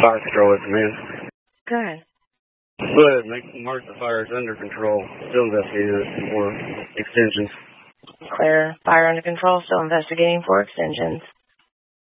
Fire Control is man. Good. Good. Mark the fire is under control. Still investigating it for extensions. Clear. Fire under control. Still investigating for extensions.